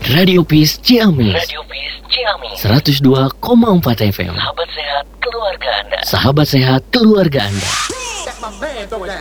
Radio Peace Ciamis. Radio Peace Ciamis. 102,4 FM. Sahabat sehat keluarga Anda. Sahabat sehat keluarga Anda.